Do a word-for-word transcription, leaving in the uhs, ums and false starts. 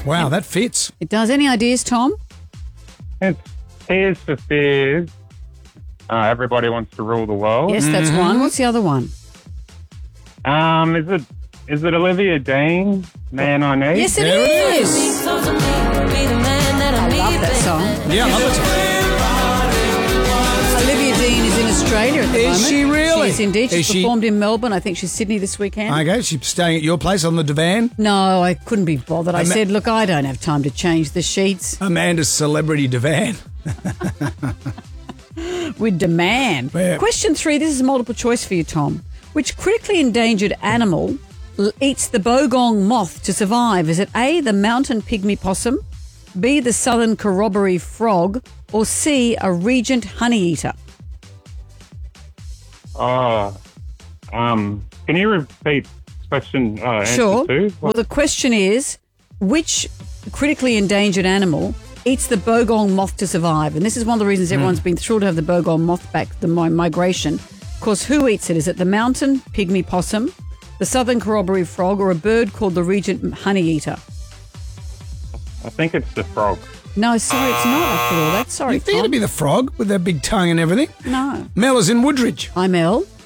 Wow, that fits. It does. Any ideas, Tom? It's Tears for Fears. Uh, everybody wants to rule the world. Yes, that's Mm-hmm. one. What's the other one? Um, is it is it Olivia Dean? Man I Need. Yes, it There it is. I love that song. Yeah, I love it. Olivia Dean is in Australia at the Is moment. she really? She is indeed. She's Is she- performed in Melbourne. I think she's Sydney this weekend. Okay, she's staying at your place on the divan. No, I couldn't be bothered. I Ama- said, look, I don't have time to change the sheets. Amanda's celebrity divan. With demand. Yeah. Question three. This is multiple choice for you, Tom. Which critically endangered animal l- eats the bogong moth to survive? Is it A, the mountain pygmy possum, B, the southern corroboree frog, or C, a regent honeyeater? Oh, um, can you repeat question uh, answer Sure. two? Well, the question is, which critically endangered animal eats the bogong moth to survive? And this is one of the reasons everyone's been thrilled to have the bogong moth back, the mi- migration. Of course, who eats it? Is it the mountain pygmy possum, the southern corroboree frog, or a bird called the regent honeyeater? I think it's the frog. No, sorry, it's not after all that. Sorry, You think Tom. it'd be the frog with their big tongue and everything? No. Mel is in Woodridge. I'm Elle.